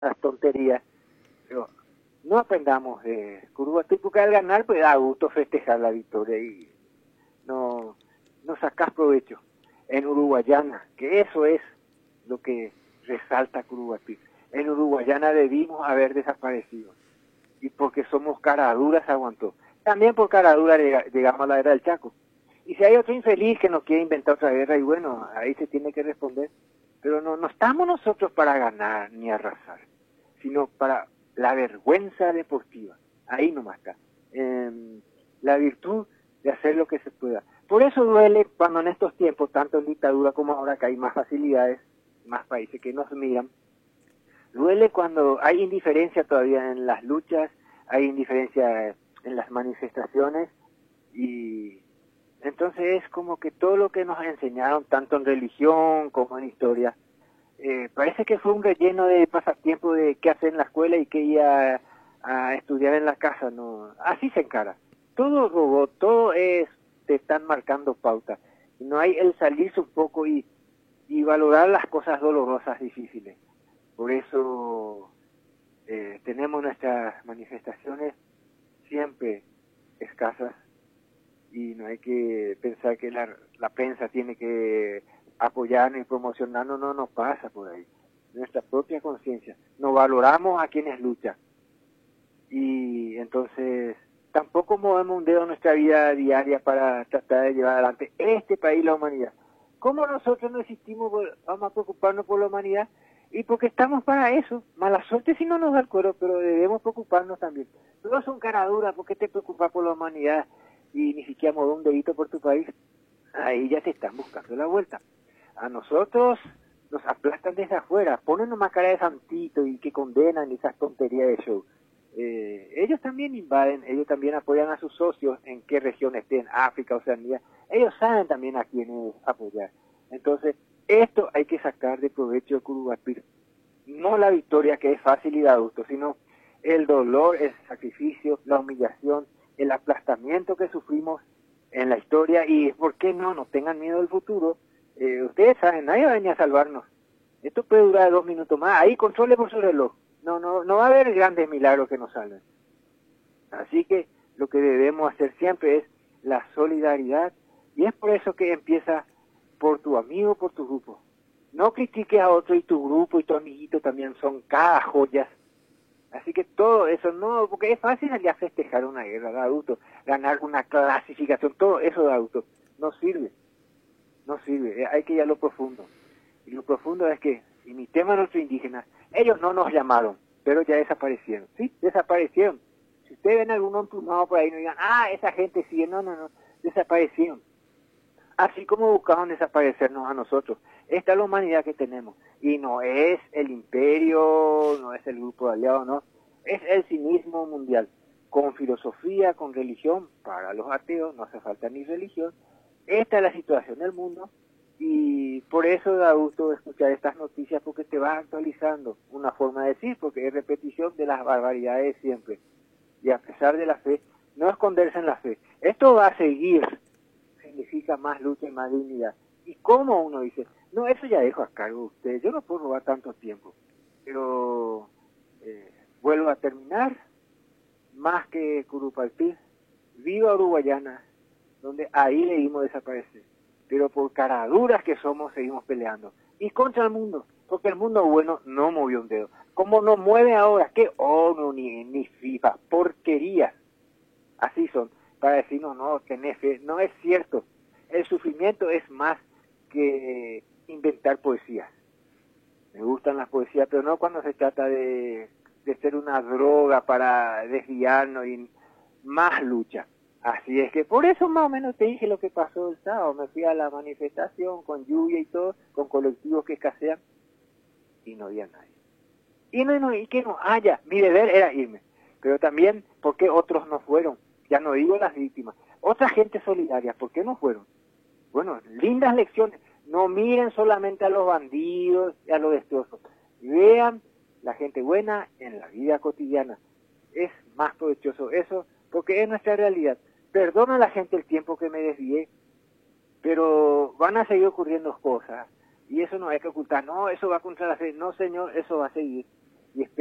las tonterías, pero no aprendamos de Curubapil, porque al ganar pues da gusto festejar la victoria y no, no sacás provecho en Uruguayana, que eso es lo que resalta Curubapil. En Uruguayana debimos haber desaparecido y porque somos caraduras aguantó. También por caradura llegamos a la era del Chaco. Y si hay otro infeliz que nos quiere inventar otra guerra, y bueno, ahí se tiene que responder. Pero no estamos nosotros para ganar ni arrasar, sino para la vergüenza deportiva. Ahí nomás está. La virtud de hacer lo que se pueda. Por eso duele cuando en estos tiempos, tanto en dictadura como ahora que hay más facilidades, más países que nos miran, duele cuando hay indiferencia todavía en las luchas, hay indiferencia en las manifestaciones y entonces es como que todo lo que nos enseñaron, tanto en religión como en historia, parece que fue un relleno de pasatiempo de qué hacer en la escuela y qué ir a estudiar en la casa, no, así se encara. Todo robot, todo es, te están marcando pauta. No hay el salirse un poco y valorar las cosas dolorosas, difíciles. Por eso tenemos nuestras manifestaciones siempre escasas y no hay que pensar que la prensa tiene que apoyarnos y promocionarnos, no nos pasa por ahí. Nuestra propia conciencia. No valoramos a quienes luchan. Y entonces tampoco movemos un dedo en nuestra vida diaria para tratar de llevar adelante este país, la humanidad. ¿Cómo nosotros no existimos, vamos a preocuparnos por la humanidad? Y porque estamos para eso. Mala suerte si no nos da el cuero, pero debemos preocuparnos también. Todos son caraduras, ¿por qué te preocupas por la humanidad y ni siquiera mover un dedito por tu país? Ahí ya te están buscando la vuelta. A nosotros nos aplastan desde afuera, ponen una cara de santito y que condenan esas tonterías de show. Ellos también invaden, ellos también apoyan a sus socios en qué región estén, África, Oceanía. Ellos saben también a quiénes apoyar. Entonces, esto hay que sacar de provecho de Curubapil. No la victoria que es fácil y da gusto, sino el dolor, el sacrificio, la humillación, el aplastamiento que sufrimos en la historia y, ¿por qué no? No tengan miedo del futuro. Ustedes saben, nadie va a venir a salvarnos. Esto puede durar 2 minutos más. Ahí controle por su reloj. No va a haber grandes milagros que nos salven. Así que lo que debemos hacer siempre es la solidaridad y es por eso que empieza por tu amigo, por tu grupo. No critiques a otro y tu grupo y tu amiguito también son cada joyas. Así que todo eso no, porque es fácil salir a festejar una guerra, da gusto, ganar una clasificación, todo eso da gusto. No sirve, no sirve, hay que ir a lo profundo. Y lo profundo es que imitemos a nuestros indígenas. Ellos no nos llamaron, pero ya desaparecieron. Sí, desaparecieron. Si ustedes ven algún emplumado por ahí, no digan, esa gente sigue. No, desaparecieron. Así como buscaban desaparecernos a nosotros. Esta es la humanidad que tenemos. Y no es el imperio, no es el grupo de aliados, no. Es el cinismo mundial. Con filosofía, con religión, para los ateos no hace falta ni religión. Esta es la situación del mundo. Y por eso da gusto escuchar estas noticias porque te vas actualizando una forma de decir, porque es repetición de las barbaridades siempre. Y a pesar de la fe, no esconderse en la fe. Esto va a seguir, significa más lucha y más dignidad. Y como uno dice, no, eso ya dejo a cargo de ustedes, yo no puedo robar tanto tiempo. Pero vuelvo a terminar, más que Curubapil, viva Uruguayana, donde ahí le dimos desaparecer. Pero por caraduras que somos, seguimos peleando. Y contra el mundo, porque el mundo bueno no movió un dedo. Como no mueve ahora, que ONU ni FIFA, porquerías. Así son, para decirnos, no, tenés fe. No es cierto. El sufrimiento es más que inventar poesías. Me gustan las poesías, pero no cuando se trata de ser una droga para desviarnos y más lucha. Así es que por eso más o menos te dije lo que pasó el sábado. Me fui a la manifestación con lluvia y todo, con colectivos que escasean y no había nadie. Y que no haya, mi deber era irme. Pero también, ¿por qué otros no fueron? Ya no digo las víctimas. Otra gente solidaria, ¿por qué no fueron? Bueno, lindas lecciones. No miren solamente a los bandidos y a los destrozos. Vean la gente buena en la vida cotidiana. Es más provechoso eso porque es nuestra realidad. Perdona a la gente el tiempo que me desvié, pero van a seguir ocurriendo cosas y eso no hay que ocultar. No, eso va contra la fe. No, señor, eso va a seguir. y